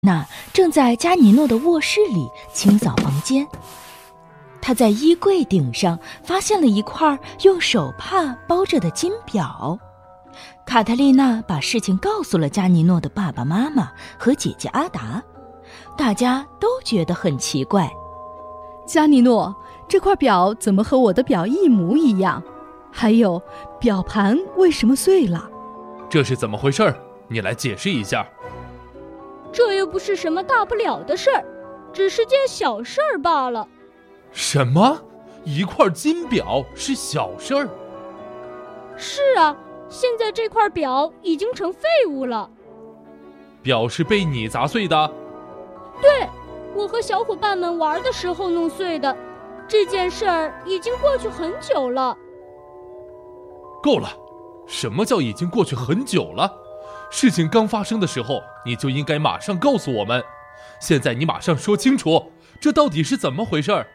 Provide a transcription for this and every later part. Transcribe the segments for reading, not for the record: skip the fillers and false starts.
娜正在加尼诺的卧室里清扫房间，她在衣柜顶上发现了一块用手帕包着的金表。卡特丽娜把事情告诉了加尼诺的爸爸妈妈和姐姐阿达，大家都觉得很奇怪。 加尼诺，这块表怎么和我的表一模一样？还有，表盘为什么碎了？ 这是怎么回事？你来解释一下。 这又不是什么大不了的事儿，只是件小事儿罢了。 什么？一块金表是小事儿？ 是啊，现在这块表已经成废物了。 表是被你砸碎的？ 对，我和小伙伴们玩的时候弄碎的。这件事儿已经过去很久了。 够了，什么叫已经过去很久了？事情刚发生的时候，你就应该马上告诉我们。现在你马上说清楚，这到底是怎么回事？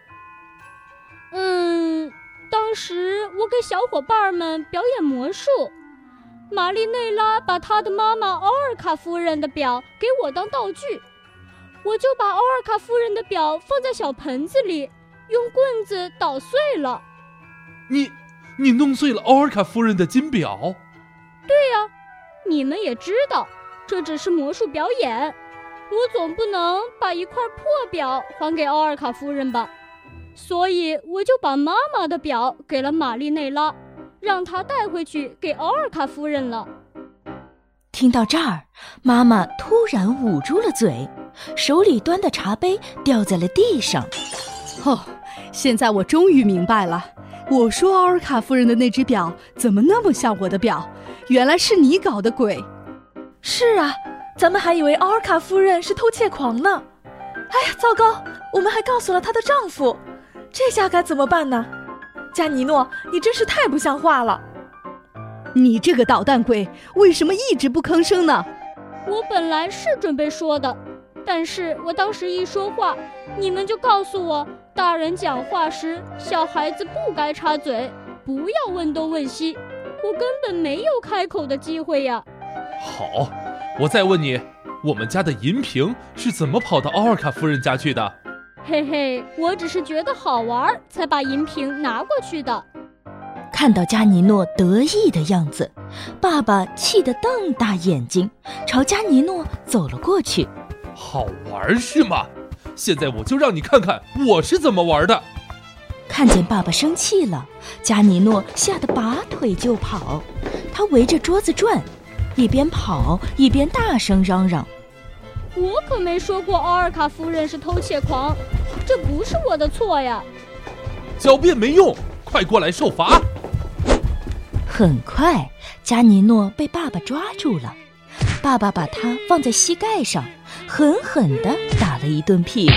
当时我给小伙伴们表演魔术，玛丽内拉把她的妈妈奥尔卡夫人的表给我当道具，我就把奥尔卡夫人的表放在小盆子里，用棍子捣碎了。 你弄碎了奥尔卡夫人的金表？ 对呀，你们也知道，这只是魔术表演，我总不能把一块破表还给奥尔卡夫人吧，所以我就把妈妈的表给了玛丽内拉，让她带回去给奥尔卡夫人了。 听到这儿，妈妈突然捂住了嘴，手里端的茶杯掉在了地上。 现在我终于明白了，我说奥尔卡夫人的那只表怎么那么像我的表，原来是你搞的鬼。 是啊，咱们还以为奥尔卡夫人是偷窃狂呢。哎呀，糟糕，我们还告诉了她的丈夫，这下该怎么办呢？加尼诺，你真是太不像话了。 你这个捣蛋鬼，为什么一直不吭声呢？ 我本来是准备说的，但是我当时一说话，你们就告诉我，大人讲话时，小孩子不该插嘴，不要问东问西，我根本没有开口的机会呀。 好，我再问你，我们家的银瓶是怎么跑到奥尔卡夫人家去的？ 嘿嘿，我只是觉得好玩，才把银瓶拿过去的。 看到加尼诺得意的样子，爸爸气得瞪大眼睛，朝加尼诺走了过去。 好玩是吗？现在我就让你看看我是怎么玩的。 看见爸爸生气了，加尼诺吓得拔腿就跑，他围着桌子转，一边跑一边大声嚷嚷： 我可没说过奥尔卡夫人是偷窃狂，这不是我的错呀。 狡辩没用，快过来受罚。 很快，加尼诺被爸爸抓住了，爸爸把他放在膝盖上，狠狠地打了一顿屁股。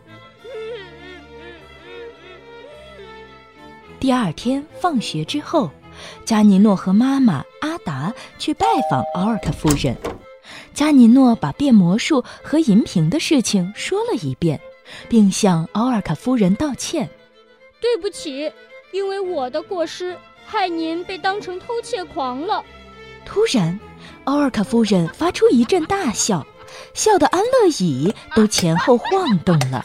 第二天放学之后，加尼诺和妈妈阿达去拜访奥尔卡夫人。加尼诺把变魔术和银瓶的事情说了一遍，并向奥尔卡夫人道歉。 对不起，因为我的过失，害您被当成偷窃狂了。 突然，奥尔卡夫人发出一阵大笑，笑得安乐椅都前后晃动了。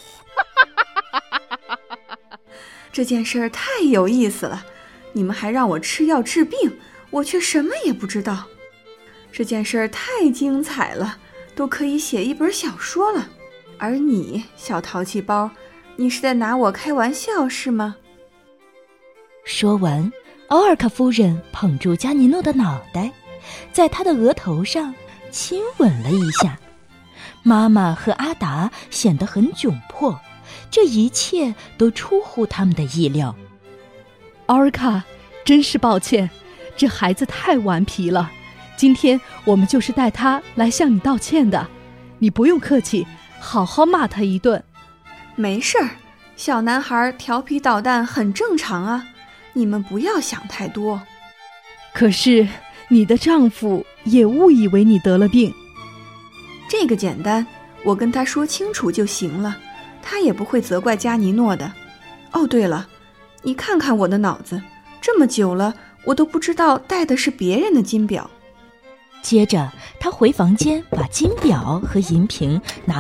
这件事儿太有意思了，你们还让我吃药治病，我却什么也不知道。这件事儿太精彩了，都可以写一本小说了。而你，小淘气包，你是在拿我开玩笑是吗？ 说完，奥尔卡夫人捧住加尼诺的脑袋，在他的额头上亲吻了一下。妈妈和阿达显得很窘迫，这一切都出乎他们的意料。 奥尔卡，真是抱歉，这孩子太顽皮了，今天我们就是带他来向你道歉的，你不用客气，好好骂他一顿。 没事儿，小男孩调皮捣蛋很正常啊，你们不要想太多。 可是你的丈夫也误以为你得了病。 这个简单，我跟他说清楚就行了，他也不会责怪加尼诺的。哦，对了，你看看我的脑子，这么久了，我都不知道戴的是别人的金表。 接着，他回房间把金表和银瓶拿